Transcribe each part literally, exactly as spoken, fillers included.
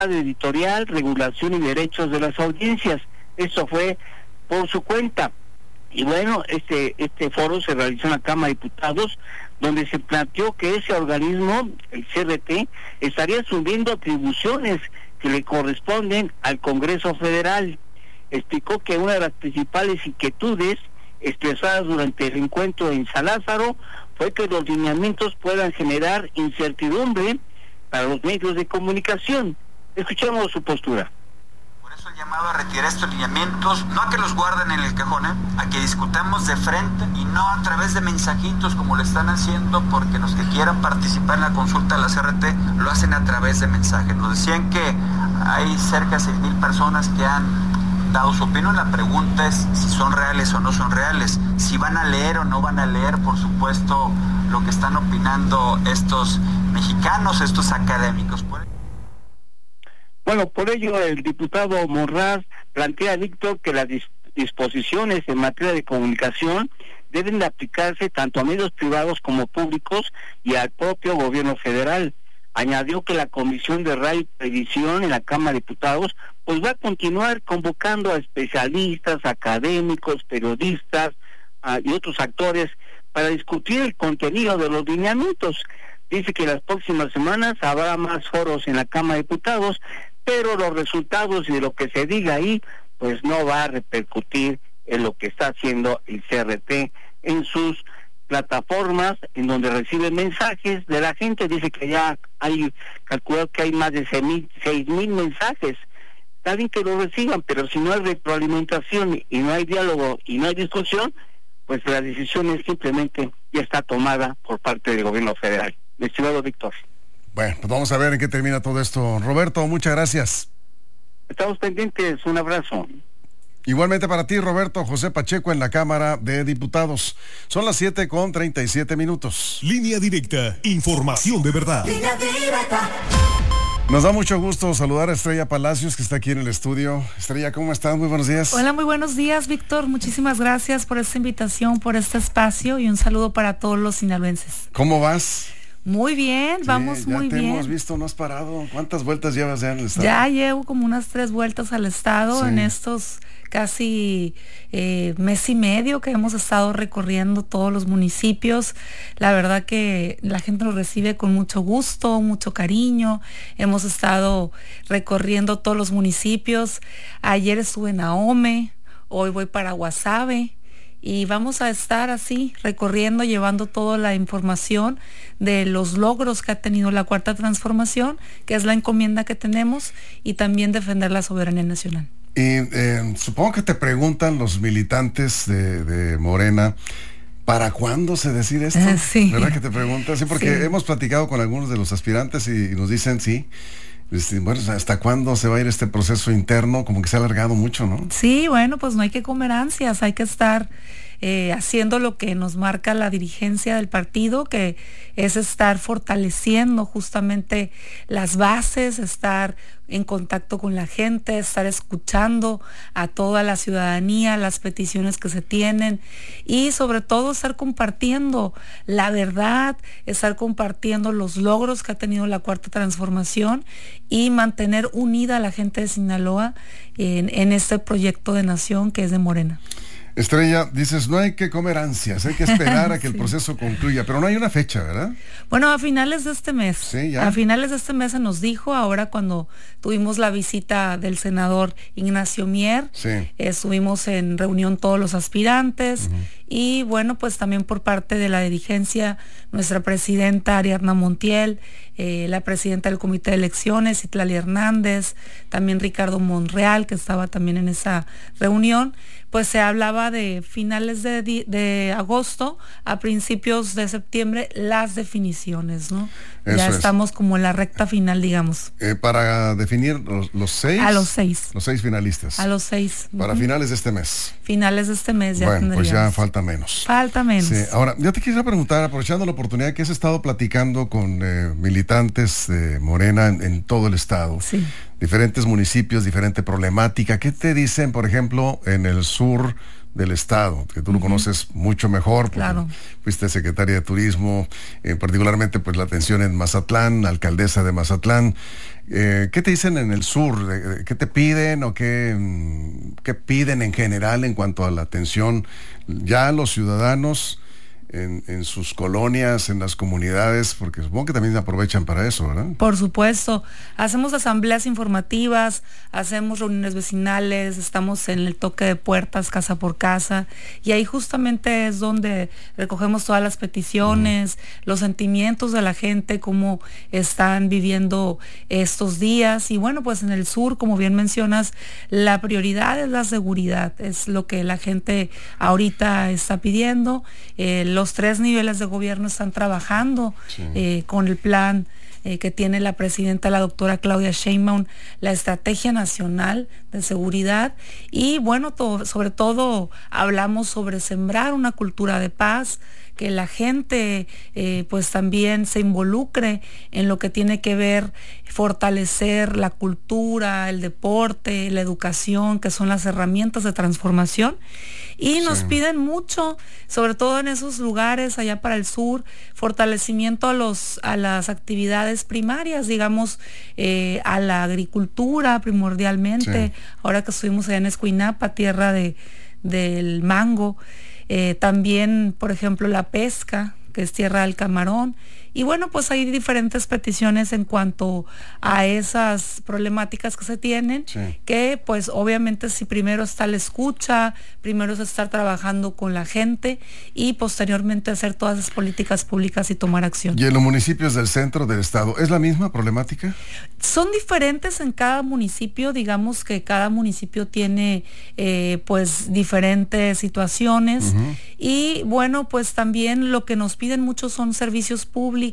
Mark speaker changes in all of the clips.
Speaker 1: editorial, regulación y derechos de las audiencias. Eso fue por su cuenta. Y bueno, este este foro se realizó en la Cámara de Diputados, donde se planteó que ese organismo, el C R T, estaría asumiendo atribuciones que le corresponden al Congreso Federal. Explicó que una de las principales inquietudes expresadas durante el encuentro en San Lázaro fue que los lineamientos puedan generar incertidumbre para los medios de comunicación. Escuchemos su postura.
Speaker 2: Por eso el llamado a retirar estos lineamientos, no a que los guarden en el cajón, ¿eh? A que discutamos de frente y no a través de mensajitos como lo están haciendo, porque los que quieran participar en la consulta de la C R T lo hacen a través de mensajes. Nos decían que hay cerca de seis mil personas que han dado su opinión. La pregunta es si son reales o no son reales, si van a leer o no van a leer, por supuesto, lo que están opinando estos mexicanos, estos académicos.
Speaker 1: Bueno, por ello el diputado Monraz plantea, Víctor, que las dis- disposiciones en materia de comunicación deben de aplicarse tanto a medios privados como públicos y al propio gobierno federal. Añadió que la Comisión de Radio y Televisión en la Cámara de Diputados pues va a continuar convocando a especialistas, académicos, periodistas uh, y otros actores para discutir el contenido de los lineamientos. Dice que las próximas semanas habrá más foros en la Cámara de Diputados, pero los resultados y de lo que se diga ahí pues no va a repercutir en lo que está haciendo el C R T en sus plataformas, en donde reciben mensajes de la gente. Dice que ya hay calculado que hay más de seis mil mensajes. Está bien que lo reciban, pero si no hay retroalimentación y no hay diálogo y no hay discusión, pues la decisión es simplemente ya está tomada por parte del gobierno federal. Estimado Víctor.
Speaker 3: Bueno, pues vamos a ver en qué termina todo esto. Roberto, muchas gracias.
Speaker 1: Estamos pendientes, un abrazo.
Speaker 3: Igualmente para ti, Roberto. José Pacheco en la Cámara de Diputados. Son las siete con treinta y siete minutos.
Speaker 4: Línea directa, información de verdad.
Speaker 5: Línea directa.
Speaker 3: Nos da mucho gusto saludar a Estrella Palacios, que está aquí en el estudio. Estrella, ¿cómo estás? Muy buenos días.
Speaker 6: Hola, muy buenos días, Víctor. Muchísimas gracias por esta invitación, por este espacio y un saludo para todos los sinaloenses.
Speaker 3: ¿Cómo vas?
Speaker 6: Muy bien,
Speaker 3: Sí,
Speaker 6: vamos muy
Speaker 3: ya te
Speaker 6: bien.
Speaker 3: hemos visto, no has parado. ¿Cuántas vueltas llevas ya en el estado?
Speaker 6: Ya llevo como unas tres vueltas al estado
Speaker 3: Sí.
Speaker 6: en estos casi eh, mes y medio que hemos estado recorriendo todos los municipios. La verdad que la gente nos recibe con mucho gusto, mucho cariño. Hemos estado recorriendo todos los municipios. Ayer estuve en Ahome, hoy voy para Guasave. Y vamos a estar así, recorriendo, llevando toda la información de los logros que ha tenido la Cuarta Transformación, que es la encomienda que tenemos, y también defender la soberanía nacional.
Speaker 3: Y eh, supongo que te preguntan los militantes de, de Morena, ¿para cuándo se decide esto?
Speaker 6: Sí.
Speaker 3: ¿Verdad que te preguntan? Sí, porque
Speaker 6: Sí.
Speaker 3: hemos platicado con algunos de los aspirantes y, y nos dicen sí. Bueno, ¿hasta cuándo se va a ir este proceso interno? Como que se ha alargado mucho, ¿no?
Speaker 6: Sí, bueno, pues no hay que comer ansias, hay que estar eh, haciendo lo que nos marca la dirigencia del partido, que es estar fortaleciendo justamente las bases, estar en contacto con la gente, estar escuchando a toda la ciudadanía, las peticiones que se tienen y sobre todo estar compartiendo la verdad, estar compartiendo los logros que ha tenido la Cuarta Transformación y mantener unida a la gente de Sinaloa en, en este proyecto de nación que es de Morena.
Speaker 3: Estrella, dices, no hay que comer ansias, hay que esperar a que
Speaker 6: Sí.
Speaker 3: el proceso concluya, pero no hay una fecha, ¿verdad?
Speaker 6: Bueno, a finales de este mes.
Speaker 3: Sí, ya.
Speaker 6: A finales de este mes se nos dijo, ahora cuando tuvimos la visita del senador Ignacio Mier,
Speaker 3: Sí.
Speaker 6: eh, estuvimos en reunión todos los aspirantes, uh-huh. y bueno, pues también por parte de la dirigencia, nuestra presidenta Ariadna Montiel, eh, la presidenta del Comité de Elecciones, Itlali Hernández, también Ricardo Monreal, que estaba también en esa reunión, pues se hablaba de finales de, de agosto a principios de septiembre las definiciones, ¿no?
Speaker 3: Eso
Speaker 6: ya
Speaker 3: es.
Speaker 6: Estamos como en la recta final, digamos.
Speaker 3: Eh, para definir los, los seis.
Speaker 6: A los seis.
Speaker 3: Los seis finalistas.
Speaker 6: A los seis.
Speaker 3: Para
Speaker 6: uh-huh.
Speaker 3: finales de este mes.
Speaker 6: Finales de este mes ya
Speaker 3: Bueno,
Speaker 6: tendríamos.
Speaker 3: pues ya falta menos.
Speaker 6: Falta menos.
Speaker 3: Sí. Ahora, yo te quisiera preguntar, aprovechando la oportunidad que has estado platicando con eh, militantes de Morena en, en todo el estado.
Speaker 6: Sí.
Speaker 3: Diferentes municipios, diferente problemática. ¿Qué te dicen, por ejemplo, en el sur del estado, que tú lo uh-huh. conoces mucho mejor,
Speaker 6: claro.
Speaker 3: Fuiste secretaria de Turismo, eh, particularmente pues la atención en Mazatlán, alcaldesa de Mazatlán. Eh, ¿Qué te dicen en el sur? ¿Qué te piden o qué, qué piden en general en cuanto a la atención ya los ciudadanos En, en sus colonias, en las comunidades? Porque supongo que también aprovechan para eso, ¿verdad?
Speaker 6: Por supuesto, hacemos asambleas informativas, hacemos reuniones vecinales, estamos en el toque de puertas casa por casa, y ahí justamente es donde recogemos todas las peticiones, mm. los sentimientos de la gente, cómo están viviendo estos días. Y bueno, pues en el sur, como bien mencionas, la prioridad es la seguridad, es lo que la gente ahorita está pidiendo. Eh, Los tres niveles de gobierno están trabajando sí. eh, con el plan eh, que tiene la presidenta, la doctora Claudia Sheinbaum, la Estrategia Nacional de Seguridad. Y bueno, to- sobre todo hablamos sobre sembrar una cultura de paz, que la gente eh, pues también se involucre en lo que tiene que ver fortalecer la cultura, el deporte, la educación, que son las herramientas de transformación. Y sí. nos piden mucho, sobre todo en esos lugares allá para el sur, fortalecimiento a los a las actividades primarias, digamos, eh, a la agricultura primordialmente. Sí. Ahora que estuvimos allá en Escuinapa, tierra de, del mango, eh, también, por ejemplo, la pesca, que es tierra del camarón. Y bueno, pues hay diferentes peticiones en cuanto a esas problemáticas que se tienen, sí. que pues obviamente si primero está la escucha, primero es estar trabajando con la gente y posteriormente hacer todas las políticas públicas y tomar acción.
Speaker 3: ¿Y en los municipios del centro del estado es la misma problemática?
Speaker 6: Son diferentes en cada municipio, digamos que cada municipio tiene eh, pues diferentes situaciones uh-huh. y bueno, pues también lo que nos piden mucho son servicios públicos.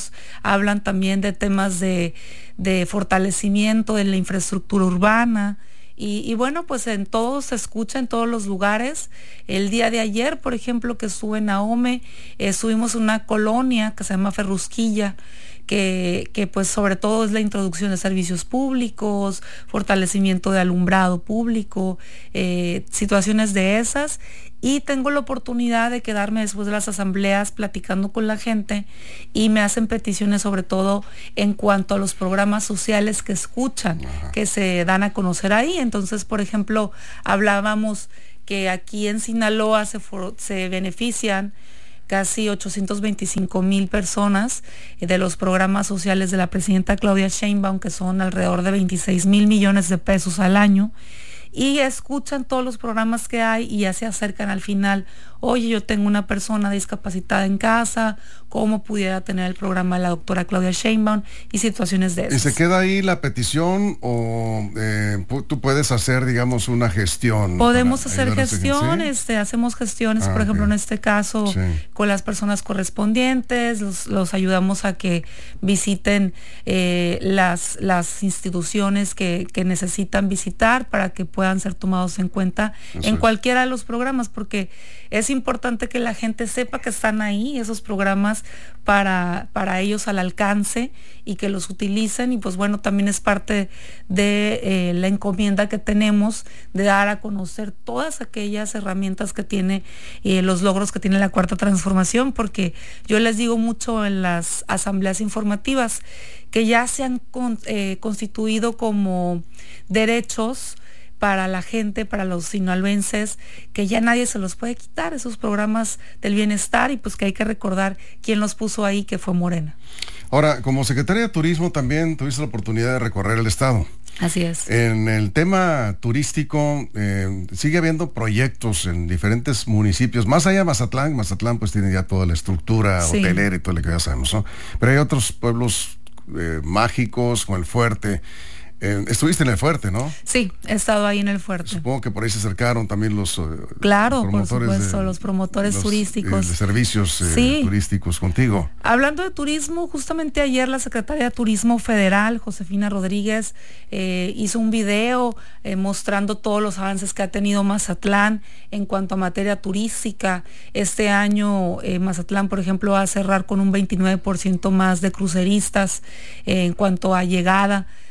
Speaker 6: Hablan también de temas de, de fortalecimiento de la infraestructura urbana y, y bueno, pues en todo se escucha, en todos los lugares. El día de ayer, por ejemplo, que estuve en Ahome, eh, subimos una colonia que se llama Ferrusquilla, que, que pues sobre todo es la introducción de servicios públicos, fortalecimiento de alumbrado público, eh, situaciones de esas. Y tengo la oportunidad de quedarme después de las asambleas platicando con la gente y me hacen peticiones sobre todo en cuanto a los programas sociales que escuchan, Ajá. que se dan a conocer ahí. Entonces, por ejemplo, hablábamos que aquí en Sinaloa se, for, se benefician casi ochocientos veinticinco mil personas de los programas sociales de la presidenta Claudia Sheinbaum, que son alrededor de veintiséis mil millones de pesos al año. Y escuchan todos los programas que hay y ya se acercan al final. Oye, yo tengo una persona discapacitada en casa, ¿cómo pudiera tener el programa de la doctora Claudia Sheinbaum? Y situaciones de esas.
Speaker 3: ¿Y se queda ahí la petición o eh, tú puedes hacer, digamos, una gestión?
Speaker 6: Podemos hacer gestiones, ¿sí? este, hacemos gestiones, ah, por ejemplo, okay. en este caso, sí. con las personas correspondientes, los, los ayudamos a que visiten eh, las, las instituciones que, que necesitan visitar para que puedan ser tomados en cuenta Eso en es. cualquiera de los programas, porque es importante que la gente sepa que están ahí esos programas para, para ellos al alcance y que los utilicen. Y pues bueno, también es parte de eh, la encomienda que tenemos de dar a conocer todas aquellas herramientas que tiene, eh, los logros que tiene la Cuarta Transformación, porque yo les digo mucho en las asambleas informativas que ya se han con, eh, constituido como derechos para la gente, para los sinaloenses, que ya nadie se los puede quitar, esos programas del bienestar, y pues que hay que recordar quién los puso ahí, que fue Morena.
Speaker 3: Ahora, como secretaria de Turismo también tuviste la oportunidad de recorrer el estado.
Speaker 6: Así es.
Speaker 3: En el tema turístico, eh, sigue habiendo proyectos en diferentes municipios, más allá de Mazatlán. Mazatlán pues tiene ya toda la estructura sí. hotelera y todo lo que ya sabemos, ¿no? Pero hay otros pueblos eh, mágicos, como el Fuerte. Eh, estuviste en el Fuerte, ¿no?
Speaker 6: Sí, he estado ahí en el Fuerte.
Speaker 3: Supongo que por ahí se acercaron también los eh,
Speaker 6: Claro, por supuesto, de, los promotores los, turísticos.
Speaker 3: Eh, de servicios eh, sí. turísticos contigo.
Speaker 6: Hablando de turismo, justamente ayer la Secretaria de Turismo Federal, Josefina Rodríguez, eh, hizo un video eh, mostrando todos los avances que ha tenido Mazatlán en cuanto a materia turística. Este año eh, Mazatlán, por ejemplo, va a cerrar con un veintinueve por ciento más de cruceristas eh, en cuanto a llegada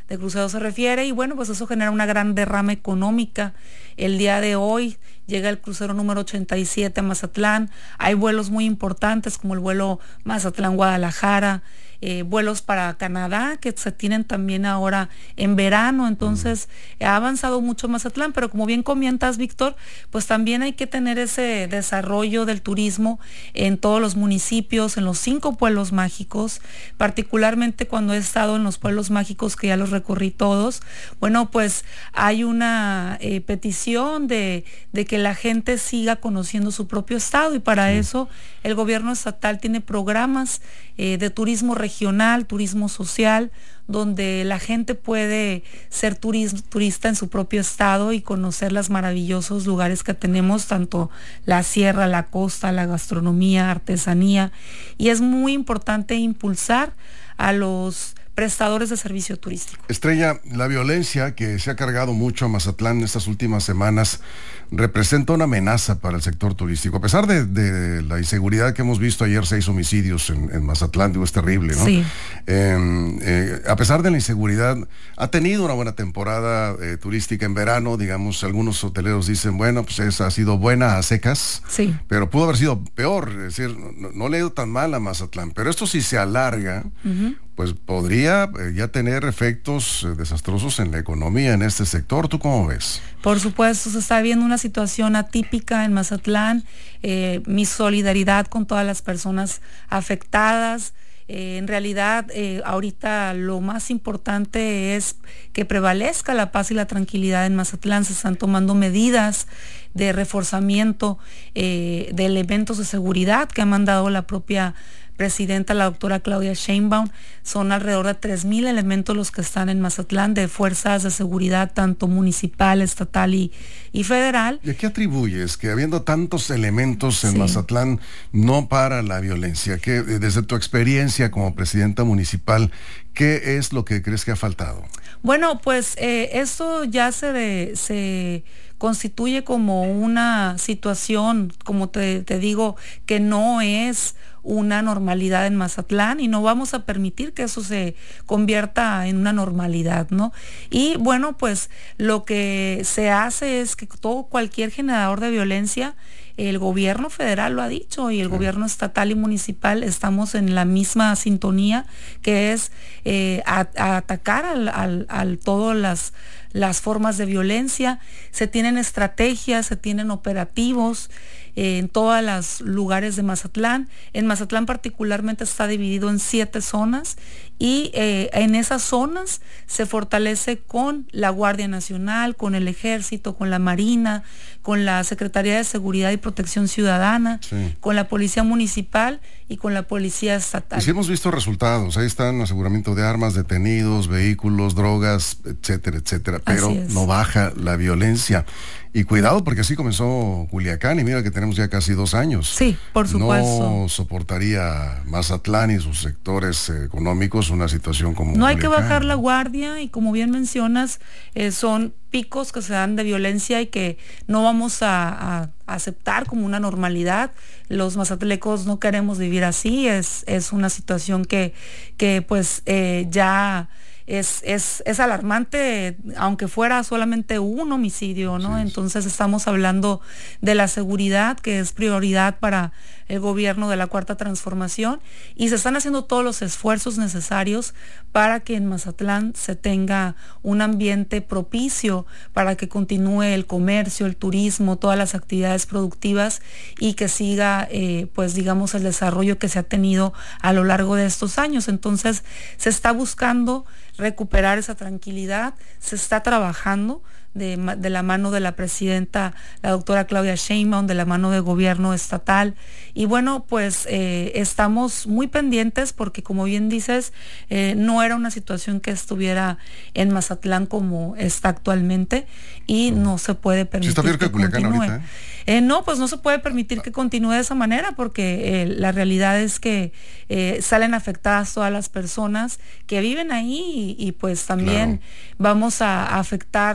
Speaker 6: de cruceros se refiere, y bueno, pues eso genera una gran derrama económica. El día de hoy llega el crucero número ochenta y siete a Mazatlán, hay vuelos muy importantes como el vuelo Mazatlán-Guadalajara, Eh, vuelos para Canadá que se tienen también ahora en verano, entonces mm. ha avanzado mucho Mazatlán, pero como bien comentas, Víctor, pues también hay que tener ese desarrollo del turismo en todos los municipios, en los cinco pueblos mágicos, particularmente cuando he estado en los pueblos mágicos que ya los recorrí todos. Bueno, pues hay una eh, petición de, de que la gente siga conociendo su propio estado, y para sí. eso el gobierno estatal tiene programas eh, de turismo regional, turismo social, donde la gente puede ser turis, turista en su propio estado y conocer los maravillosos lugares que tenemos, tanto la sierra, la costa, la gastronomía, artesanía, y es muy importante impulsar a los prestadores de servicio turístico.
Speaker 3: Estrella, la violencia que se ha cargado mucho a Mazatlán en estas últimas semanas representa una amenaza para el sector turístico. A pesar de, de la inseguridad que hemos visto ayer, seis homicidios en, en Mazatlán, digo, es terrible, ¿no?
Speaker 6: Sí.
Speaker 3: Eh, eh, a pesar de la inseguridad, ha tenido una buena temporada eh, turística en verano, digamos, algunos hoteleros dicen, bueno, pues esa ha sido buena a secas,
Speaker 6: sí.
Speaker 3: pero pudo haber sido peor, es decir, no, no le ha ido tan mal a Mazatlán, pero esto si se alarga, uh-huh. pues podría eh, ya tener efectos eh, desastrosos en la economía en este sector. ¿Tú cómo ves?
Speaker 6: Por supuesto, se está viendo una situación atípica en Mazatlán, eh, mi solidaridad con todas las personas afectadas. Eh, en realidad, eh, ahorita lo más importante es que prevalezca la paz y la tranquilidad en Mazatlán. Se están tomando medidas de reforzamiento eh, de elementos de seguridad que ha mandado la propia presidenta, la doctora Claudia Sheinbaum. Son alrededor de tres mil elementos los que están en Mazatlán de fuerzas de seguridad, tanto municipal, estatal y, y federal.
Speaker 3: ¿Y a qué atribuyes que habiendo tantos elementos en sí. Mazatlán no para la violencia? ¿Qué, desde tu experiencia como presidenta municipal, qué es lo que crees que ha faltado?
Speaker 6: Bueno, pues eh, esto ya se, de, se constituye como una situación, como te, te digo, que no es una normalidad en Mazatlán, y no vamos a permitir que eso se convierta en una normalidad, ¿no? Y bueno, pues lo que se hace es que todo cualquier generador de violencia, el gobierno federal lo ha dicho, y el sí. gobierno estatal y municipal estamos en la misma sintonía, que es eh, a, a atacar al, al, al todas las las formas de violencia. Se tienen estrategias, se tienen operativos eh, en todos los lugares de Mazatlán. En Mazatlán particularmente está dividido en siete zonas, y eh, en esas zonas se fortalece con la Guardia Nacional, con el Ejército, con la Marina, con la Secretaría de Seguridad y Protección Ciudadana, sí. con la Policía Municipal y con la Policía Estatal.
Speaker 3: Y sí hemos visto resultados, ahí están aseguramiento de armas, detenidos, vehículos, drogas, etcétera, etcétera, pero no baja la violencia. Y cuidado, porque así comenzó Culiacán, y mira que tenemos ya casi dos años.
Speaker 6: Sí, por supuesto.
Speaker 3: No soportaría Mazatlán y sus sectores eh, económicos una situación como
Speaker 6: No hay
Speaker 3: Culiacán.
Speaker 6: que bajar la guardia, y como bien mencionas, eh, son picos que se dan de violencia y que no vamos a, a, a aceptar como una normalidad. Los mazatlecos no queremos vivir así, es, es una situación que, que pues eh, ya... Es, es, es alarmante, aunque fuera solamente un homicidio, ¿no? Sí, Entonces estamos hablando de la seguridad, que es prioridad para el gobierno de la Cuarta Transformación, y se están haciendo todos los esfuerzos necesarios para que en Mazatlán se tenga un ambiente propicio para que continúe el comercio, el turismo, todas las actividades productivas, y que siga, eh, pues digamos, el desarrollo que se ha tenido a lo largo de estos años. Entonces se está buscando recuperar esa tranquilidad, se está trabajando de, de la mano de la presidenta, la doctora Claudia Sheinbaum, de la mano del gobierno estatal, y bueno, pues eh, estamos muy pendientes porque, como bien dices, eh, no era una situación que estuviera en Mazatlán como está actualmente, y no se puede permitir
Speaker 3: ¿Sí está
Speaker 6: que,
Speaker 3: que Culiacán
Speaker 6: continúe.
Speaker 3: Ahorita, ¿eh?
Speaker 6: Eh, no, pues no se puede permitir que continúe de esa manera, porque eh, la realidad es que eh, salen afectadas todas las personas que viven ahí, y, y pues también claro. vamos a, a afectar las actividades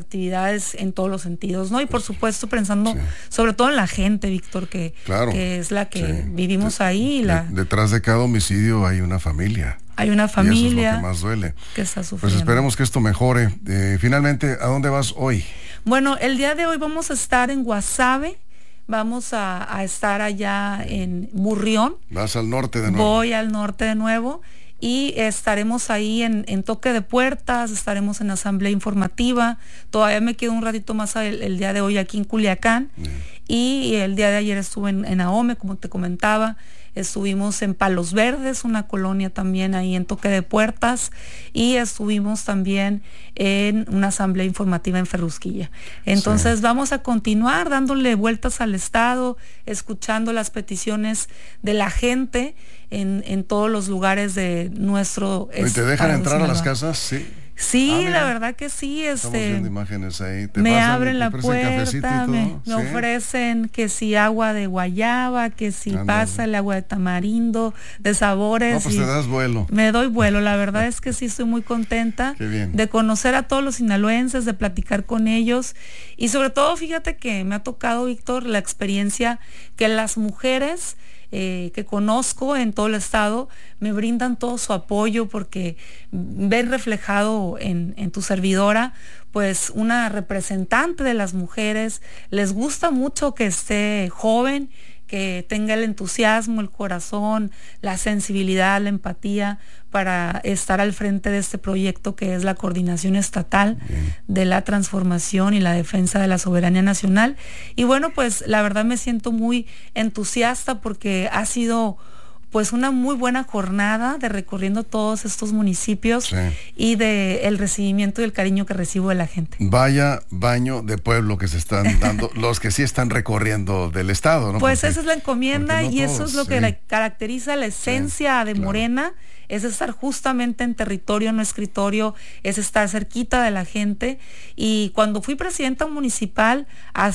Speaker 6: actividades en todos los sentidos, ¿no? Y por supuesto pensando sí. sobre todo en la gente, Víctor, que, claro, que es la que sí. vivimos de, ahí.
Speaker 3: De,
Speaker 6: la...
Speaker 3: Detrás de cada homicidio hay una familia.
Speaker 6: Hay una familia.
Speaker 3: Y eso es lo que más duele.
Speaker 6: Que está sufriendo.
Speaker 3: Pues esperemos que esto mejore. Eh, finalmente, ¿a dónde vas hoy?
Speaker 6: Bueno, el día de hoy vamos a estar en Guasave. Vamos a, a estar allá en Burrión.
Speaker 3: ¿Vas al norte de nuevo?
Speaker 6: Voy al norte de nuevo y estaremos ahí en, en toque de puertas, estaremos en asamblea informativa. Todavía me quedo un ratito más el, el día de hoy aquí en Culiacán. Bien. Y el día de ayer estuve en, en Ahome, como te comentaba. Estuvimos en Palos Verdes, una colonia también ahí en toque de puertas, y estuvimos también en una asamblea informativa en Ferrusquilla. Entonces sí. vamos a continuar dándole vueltas al estado, escuchando las peticiones de la gente en, en todos los lugares de nuestro estado.
Speaker 3: ¿Y te dejan entrar a las casas? Sí.
Speaker 6: Sí, ah,
Speaker 3: la
Speaker 6: verdad que sí.
Speaker 3: Estamos
Speaker 6: este,
Speaker 3: viendo imágenes ahí. ¿Te
Speaker 6: me
Speaker 3: pasan,
Speaker 6: abren la
Speaker 3: ofrecen
Speaker 6: puerta, me,
Speaker 3: ¿Sí?
Speaker 6: me ofrecen que si agua de guayaba, que si Anda. pasa el agua de tamarindo, de sabores.
Speaker 3: No, pues te das vuelo.
Speaker 6: Me doy vuelo, la verdad es que sí estoy muy contenta de conocer a todos los sinaloenses, de platicar con ellos, y sobre todo fíjate que me ha tocado, Víctor, la experiencia que las mujeres Eh, que conozco en todo el estado me brindan todo su apoyo, porque ven reflejado en, en tu servidora pues una representante de las mujeres. Les gusta mucho que esté joven, que tenga el entusiasmo, el corazón, la sensibilidad, la empatía para estar al frente de este proyecto que es la Coordinación Estatal Bien. de la Transformación y la Defensa de la Soberanía Nacional. Y bueno, pues la verdad me siento muy entusiasta porque ha sido pues una muy buena jornada de recorriendo todos estos municipios sí. y de el recibimiento y el cariño que recibo de la gente.
Speaker 3: Vaya baño de pueblo que se están dando los que sí están recorriendo del estado, ¿no?
Speaker 6: Pues
Speaker 3: porque,
Speaker 6: esa es la encomienda y
Speaker 3: no todos,
Speaker 6: eso es lo
Speaker 3: sí.
Speaker 6: que la, caracteriza la esencia sí, de claro. Morena, es estar justamente en territorio, no escritorio, es estar cerquita de la gente. Y cuando fui presidenta municipal,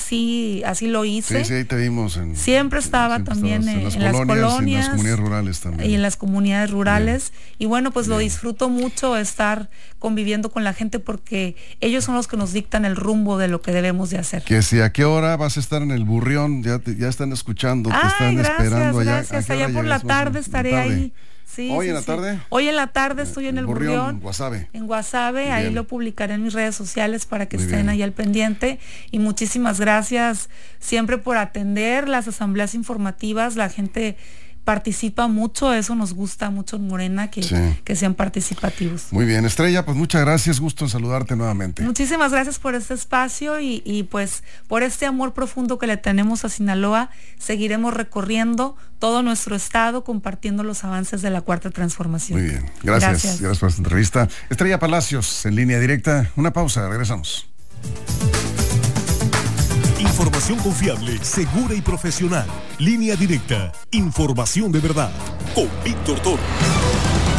Speaker 6: así así lo hice.
Speaker 3: Sí, sí, ahí te vimos. En,
Speaker 6: siempre estaba siempre también en, en, las, en colonias, las colonias.
Speaker 3: En las comunidades rurales también.
Speaker 6: Y en las comunidades rurales. Bien. Y bueno, pues Bien. lo disfruto mucho estar conviviendo con la gente, porque ellos son los que nos dictan el rumbo de lo que debemos de hacer.
Speaker 3: Que si a qué hora vas a estar en el Burrión, ya te, ya están escuchando,
Speaker 6: Ay,
Speaker 3: te están
Speaker 6: gracias,
Speaker 3: esperando allá.
Speaker 6: Gracias, allá por la tarde estaré
Speaker 3: tarde.
Speaker 6: ahí. Sí,
Speaker 3: ¿Hoy
Speaker 6: sí,
Speaker 3: en la
Speaker 6: sí.
Speaker 3: tarde?
Speaker 6: Hoy en la tarde estoy en el Burrión, Burrión
Speaker 3: Guasave.
Speaker 6: en Guasave, ahí lo publicaré en mis redes sociales para que
Speaker 3: Muy
Speaker 6: estén
Speaker 3: bien.
Speaker 6: ahí al pendiente. Y muchísimas gracias siempre por atender las asambleas informativas. La gente participa mucho, eso nos gusta mucho en Morena, que, sí. que sean participativos.
Speaker 3: Muy bien, Estrella, pues muchas gracias, gusto en saludarte nuevamente.
Speaker 6: Muchísimas gracias por este espacio y, y pues por este amor profundo que le tenemos a Sinaloa. Seguiremos recorriendo todo nuestro estado, compartiendo los avances de la Cuarta Transformación.
Speaker 3: Muy bien, gracias,
Speaker 6: gracias,
Speaker 3: gracias por esta entrevista. Estrella Palacios, en línea directa, una pausa, regresamos.
Speaker 4: Información confiable, segura y profesional. Línea directa. Información de verdad. Con Víctor Toro.